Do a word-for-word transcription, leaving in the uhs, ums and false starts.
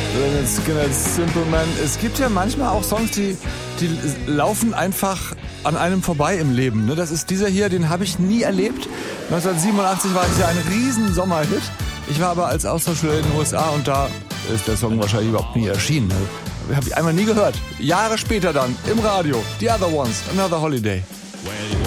Lynyrd Simple Man. Es gibt ja manchmal auch Songs, die, die laufen einfach an einem vorbei im Leben. Ne? Das ist dieser hier, den habe ich nie erlebt. neunzehnhundertsiebenundachtzig war es ja ein riesen Sommerhit. Ich war aber als Austauschschüler in den U S A und da ist der Song wahrscheinlich überhaupt nie erschienen. Ne? Habe ich einmal nie gehört. Jahre später dann im Radio. The Other Ones, Another Holiday. Well,